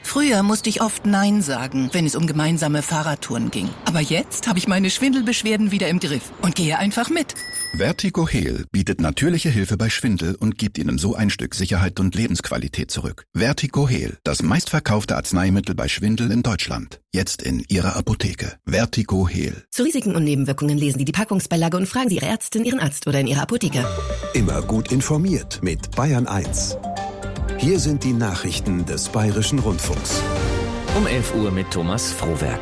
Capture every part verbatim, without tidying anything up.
Früher musste ich oft Nein sagen, wenn es um gemeinsame Fahrradtouren ging. Aber jetzt habe ich meine Schwindelbeschwerden wieder im Griff und gehe einfach mit. Vertigo Heal bietet natürliche Hilfe bei Schwindel und gibt Ihnen so ein Stück Sicherheit und Lebensqualität zurück. Vertigo Heal, das meistverkaufte Arzneimittel bei Schwindel in Deutschland. Jetzt in Ihrer Apotheke. Vertigo Heal. Zu Risiken und Nebenwirkungen lesen Sie die Packungsbeilage und fragen Sie Ihre Ärztin, Ihren Arzt oder in Ihrer Apotheke. Immer gut informiert mit Bayern eins. Hier sind die Nachrichten des Bayerischen Rundfunks. Um elf Uhr mit Thomas Frohwerk.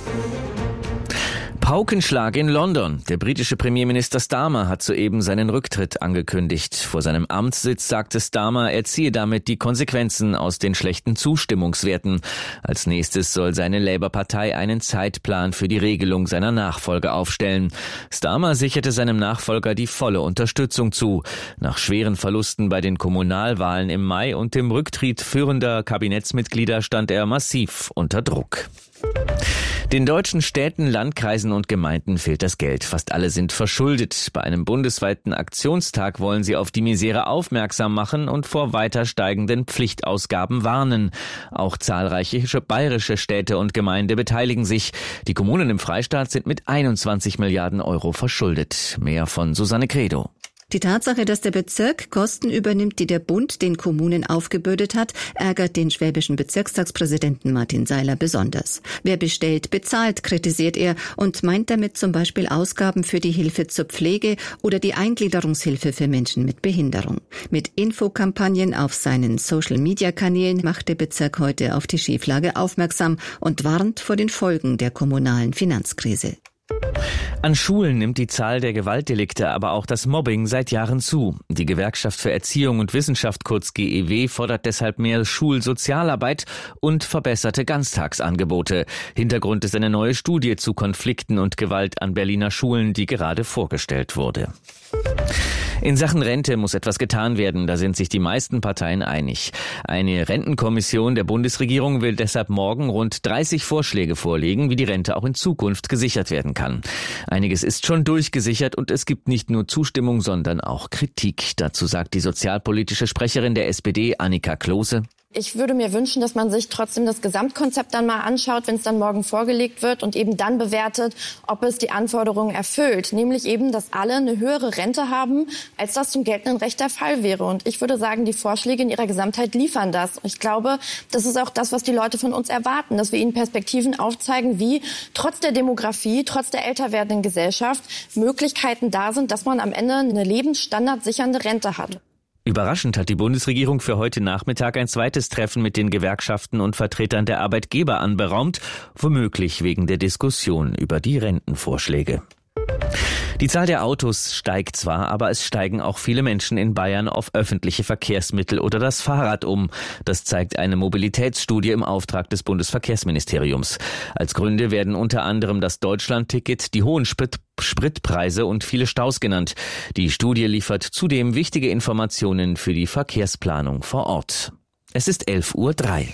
Paukenschlag in London. Der britische Premierminister Starmer hat soeben seinen Rücktritt angekündigt. Vor seinem Amtssitz sagte Starmer, er ziehe damit die Konsequenzen aus den schlechten Zustimmungswerten. Als nächstes soll seine Labour-Partei einen Zeitplan für die Regelung seiner Nachfolge aufstellen. Starmer sicherte seinem Nachfolger die volle Unterstützung zu. Nach schweren Verlusten bei den Kommunalwahlen im Mai und dem Rücktritt führender Kabinettsmitglieder stand er massiv unter Druck. Den deutschen Städten, Landkreisen und Gemeinden fehlt das Geld. Fast alle sind verschuldet. Bei einem bundesweiten Aktionstag wollen sie auf die Misere aufmerksam machen und vor weiter steigenden Pflichtausgaben warnen. Auch zahlreiche bayerische Städte und Gemeinden beteiligen sich. Die Kommunen im Freistaat sind mit einundzwanzig Milliarden Euro verschuldet. Mehr von Susanne Credo. Die Tatsache, dass der Bezirk Kosten übernimmt, die der Bund den Kommunen aufgebürdet hat, ärgert den schwäbischen Bezirkstagspräsidenten Martin Seiler besonders. Wer bestellt, bezahlt, kritisiert er und meint damit zum Beispiel Ausgaben für die Hilfe zur Pflege oder die Eingliederungshilfe für Menschen mit Behinderung. Mit Infokampagnen auf seinen Social-Media-Kanälen macht der Bezirk heute auf die Schieflage aufmerksam und warnt vor den Folgen der kommunalen Finanzkrise. An Schulen nimmt die Zahl der Gewaltdelikte, aber auch das Mobbing seit Jahren zu. Die Gewerkschaft für Erziehung und Wissenschaft, kurz G E W, fordert deshalb mehr Schulsozialarbeit und verbesserte Ganztagsangebote. Hintergrund ist eine neue Studie zu Konflikten und Gewalt an Berliner Schulen, die gerade vorgestellt wurde. In Sachen Rente muss etwas getan werden, da sind sich die meisten Parteien einig. Eine Rentenkommission der Bundesregierung will deshalb morgen rund dreißig Vorschläge vorlegen, wie die Rente auch in Zukunft gesichert werden kann. Einiges ist schon durchgesichert und es gibt nicht nur Zustimmung, sondern auch Kritik. Dazu sagt die sozialpolitische Sprecherin der S P D, Annika Klose. Ich würde mir wünschen, dass man sich trotzdem das Gesamtkonzept dann mal anschaut, wenn es dann morgen vorgelegt wird und eben dann bewertet, ob es die Anforderungen erfüllt. Nämlich eben, dass alle eine höhere Rente haben, als das zum geltenden Recht der Fall wäre. Und ich würde sagen, die Vorschläge in ihrer Gesamtheit liefern das. Ich glaube, das ist auch das, was die Leute von uns erwarten, dass wir ihnen Perspektiven aufzeigen, wie trotz der Demografie, trotz der älter werdenden Gesellschaft Möglichkeiten da sind, dass man am Ende eine lebensstandardsichernde Rente hat. Überraschend hat die Bundesregierung für heute Nachmittag ein zweites Treffen mit den Gewerkschaften und Vertretern der Arbeitgeber anberaumt, womöglich wegen der Diskussion über die Rentenvorschläge. Die Zahl der Autos steigt zwar, aber es steigen auch viele Menschen in Bayern auf öffentliche Verkehrsmittel oder das Fahrrad um. Das zeigt eine Mobilitätsstudie im Auftrag des Bundesverkehrsministeriums. Als Gründe werden unter anderem das Deutschlandticket, die hohen Sprit- Spritpreise und viele Staus genannt. Die Studie liefert zudem wichtige Informationen für die Verkehrsplanung vor Ort. Es ist elf Uhr drei.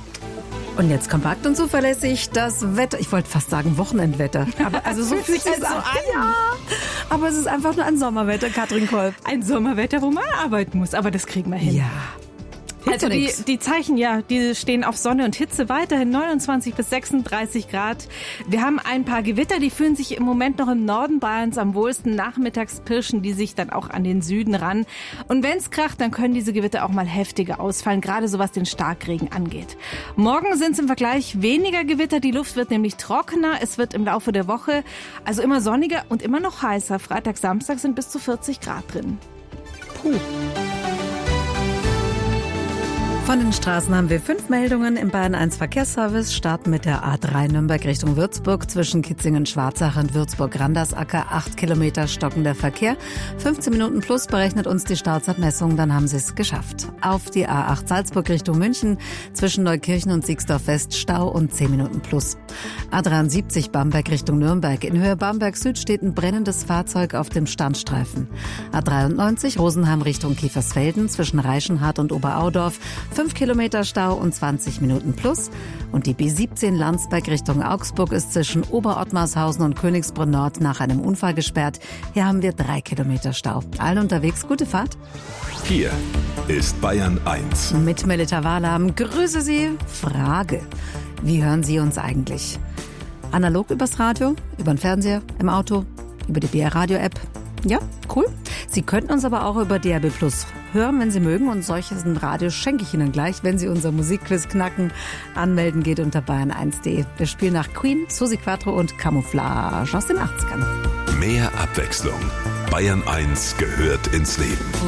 Und jetzt kompakt und zuverlässig das Wetter. Ich wollte fast sagen Wochenendwetter. Aber also so fühlt sich das so an. Ja. Aber es ist einfach nur ein Sommerwetter, Katrin Kolb. Ein Sommerwetter, wo man arbeiten muss. Aber das kriegen wir hin. Ja. Also die, die Zeichen, ja, die stehen auf Sonne und Hitze, weiterhin neunundzwanzig bis sechsunddreißig Grad. Wir haben ein paar Gewitter, die fühlen sich im Moment noch im Norden Bayerns am wohlsten. Nachmittags pirschen die sich dann auch an den Süden ran. Und wenn es kracht, dann können diese Gewitter auch mal heftiger ausfallen, gerade so was den Starkregen angeht. Morgen sind es im Vergleich weniger Gewitter, die Luft wird nämlich trockener. Es wird im Laufe der Woche also immer sonniger und immer noch heißer. Freitag, Samstag sind bis zu vierzig Grad drin. Puh. Von den Straßen haben wir fünf Meldungen im Bayern eins Verkehrsservice. Starten mit der A drei Nürnberg Richtung Würzburg zwischen Kitzingen-Schwarzach und Würzburg-Randersacker. Acht Kilometer stockender Verkehr. fünfzehn Minuten plus berechnet uns die Startzeitmessung, dann haben sie es geschafft. Auf die A acht Salzburg Richtung München zwischen Neukirchen und Siegsdorf West Stau und zehn Minuten plus. A dreiundsiebzig Bamberg Richtung Nürnberg. In Höhe Bamberg Süd steht ein brennendes Fahrzeug auf dem Standstreifen. A dreiundneunzig Rosenheim Richtung Kiefersfelden zwischen Reichenhard und Oberaudorf. fünf Kilometer Stau und zwanzig Minuten plus. Und die B siebzehn Landsberg Richtung Augsburg ist zwischen Oberottmarshausen und Königsbrunn Nord nach einem Unfall gesperrt. Hier haben wir drei Kilometer Stau. Allen unterwegs, gute Fahrt. Hier ist Bayern eins. Mit Melita Wahlam. Grüße Sie. Frage. Wie hören Sie uns eigentlich? Analog übers Radio, über den Fernseher, im Auto, über die B R-Radio-App. Ja, cool. Sie könnten uns aber auch über D R B Plus hören, wenn Sie mögen. Und solches Radio schenke ich Ihnen gleich, wenn Sie unser Musikquiz knacken. Anmelden geht unter bayern eins punkt de. Wir spielen nach Queen, Susi Quattro und Camouflage aus den achtzigern. Mehr Abwechslung. Bayern eins gehört ins Leben.